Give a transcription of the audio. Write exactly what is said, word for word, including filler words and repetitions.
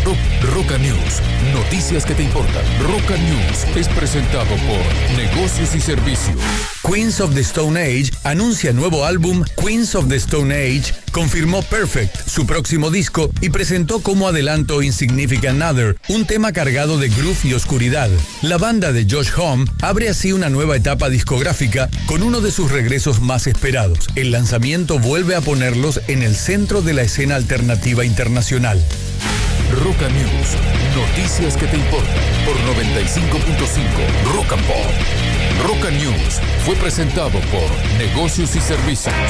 Ro- Roca News, noticias que te importan. Roca News es presentado por Negocios y Servicios. Queens of the Stone Age anuncia nuevo álbum. Queens of the Stone Age confirmó Perfect, su próximo disco, y presentó como adelanto Insignificant Other, un tema cargado de groove y oscuridad. La banda de Josh Homme abre así una nueva etapa discográfica con uno de sus regresos más esperados. El lanzamiento vuelve a ponerlos en el centro de la escena alternativa internacional. Roca News, noticias que te importan por noventa y cinco punto cinco Rock and Pop. Roca News fue presentado por Negocios y Servicios.